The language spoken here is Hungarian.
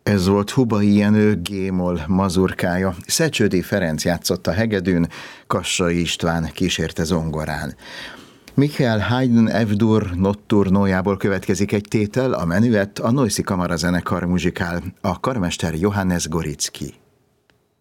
Ez volt Hubai Jenő G-moll mazurkája. Szecsődi Ferenc játszott a hegedűn, Kassai István kísérte zongorán. Michael Haydn F-dur nocturnójából következik egy tétel, a menüett a Neuszi Kamara Zenekar muzsikál, a karmester Johannes Goricki.